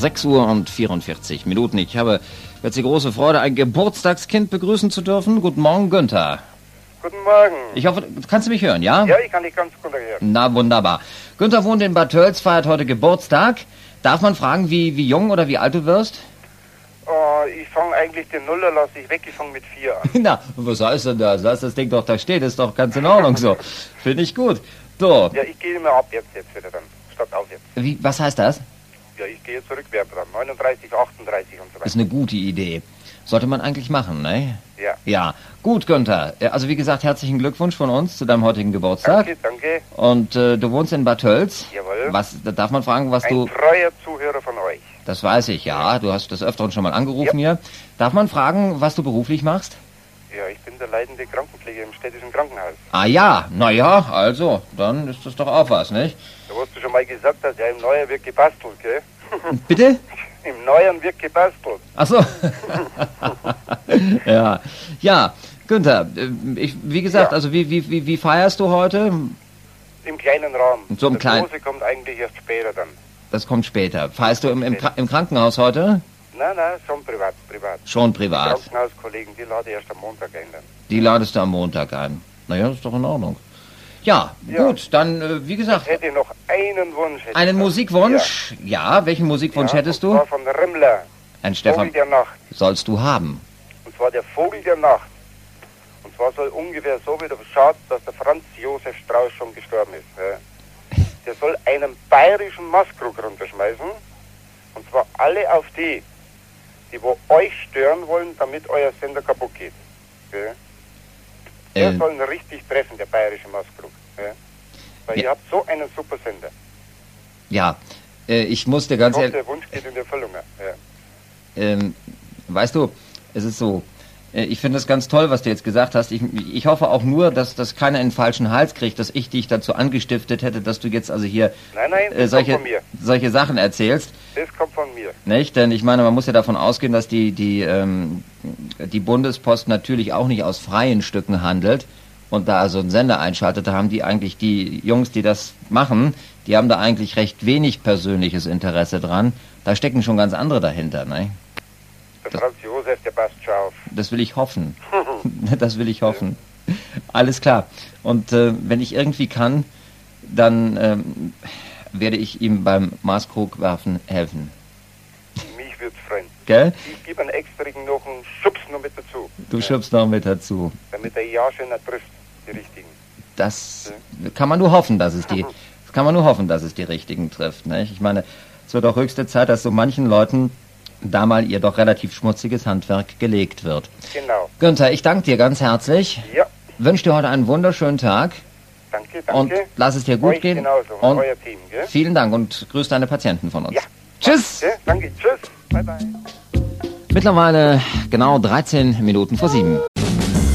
6 Uhr und 44 Minuten. Ich habe jetzt die große Freude, ein Geburtstagskind begrüßen zu dürfen. Guten Morgen, Günther. Guten Morgen. Ich hoffe, kannst du mich hören, ja? Ja, ich kann dich ganz gut hören. Na, wunderbar. Günther wohnt in Bad Tölz, feiert heute Geburtstag. Darf man fragen, wie jung oder wie alt du wirst? Ich fange eigentlich den Nuller, lasse ich weg, ich fange mit 4 an. Na, was heißt denn das? Lass das Ding doch da steht, ist doch ganz in Ordnung so. Finde ich gut. So, Ja, ich gehe immer ab jetzt wieder dann. Statt auf jetzt. was heißt das? Ja, ich gehe jetzt rückwärts dran. 39, 38 und so weiter. Ist eine gute Idee. Sollte man eigentlich machen, ne? Ja. Ja, gut, Günther. Also wie gesagt, herzlichen Glückwunsch von uns zu deinem heutigen Geburtstag. Danke, danke. Und du wohnst in Bad Tölz. Jawohl. Darf man fragen, was Ein du... treuer Zuhörer von euch. Das weiß ich, ja. Du hast des Öfteren schon mal angerufen hier. Darf man fragen, was du beruflich machst? Ja, ich bin der leitende Krankenpfleger im städtischen Krankenhaus. Ah ja, naja, also, dann ist das doch auch was, nicht? Da hast du schon mal gesagt hast, ja, im Neujahr wird gebastelt, gell? Bitte? Im Neujahr wird gebastelt. Ach so. Ja. Ja, Günther, wie gesagt, Ja. also wie feierst du heute? Im kleinen Rahmen. So im Das kleinen- Große kommt eigentlich erst später dann. Das kommt später. Feierst du im Krankenhaus heute? Nein, schon privat. Schon privat. Krankenhauskollegen, die lade ich erst am Montag ein dann. Die ladest du am Montag ein. Naja, das ist doch in Ordnung. Ja, Ja. gut, dann, wie gesagt, Hätte ich noch einen Wunsch. hätte einen ich noch. Musikwunsch? Ja, welchen Musikwunsch Ja, hättest und du? zwar von Rimmler. Ein Vogel Stefan der Nacht. sollst du haben. Und zwar der Vogel der Nacht. Und zwar soll ungefähr so wieder schaut, dass der Franz Josef Strauß schon gestorben ist. Ja. Der soll einen bayerischen Maßkrug runterschmeißen. Und zwar alle auf die wo euch stören wollen, damit euer Sender kaputt geht. Ja. Der soll ihn richtig treffen, der bayerische Maßkrug. Ja. Weil Ja. ihr habt so einen super Sender. Ja, ich muss dir ganz Ich hoffe, ehrlich... der Wunsch geht in Erfüllung. Ja. Weißt du, es ist so, ich finde es ganz toll, was du jetzt gesagt hast. Ich hoffe auch nur, dass das keiner in den falschen Hals kriegt, dass ich dich dazu angestiftet hätte, dass du jetzt also hier Nein, das kommt von mir. solche Sachen erzählst. Das kommt von mir. Nicht? Denn ich meine, man muss ja davon ausgehen, dass die Bundespost natürlich auch nicht aus freien Stücken handelt und da also einen Sender einschaltet. Da haben die eigentlich, die Jungs, die das machen, die haben da eigentlich recht wenig persönliches Interesse dran. Da stecken schon ganz andere dahinter, ne? Der Franz Josef, der passt schon auf. Das will ich hoffen. Das will ich hoffen. Alles klar. Und wenn ich irgendwie kann, dann werde ich ihm beim Maßkrugwerfen helfen. Mich wird's freuen. Gell? Ich gebe einen extrigen noch einen Schubs noch mit dazu. Du schubst noch mit dazu. Damit er ja schöner trifft, die richtigen. Das kann man nur hoffen, dass es die richtigen trifft. Ne? Ich meine, es wird auch höchste Zeit, dass so manchen Leuten da mal ihr doch relativ schmutziges Handwerk gelegt wird. Genau. Günther, ich danke dir ganz herzlich. Ja, Wünsche dir heute einen wunderschönen Tag. danke. Und lass es dir gut Euch gehen. genauso. Und euer Team, gell? vielen Dank und grüß deine Patienten von uns. Ja. Tschüss. Danke. Tschüss. Bye, bye. Mittlerweile genau 13 Minuten vor 7.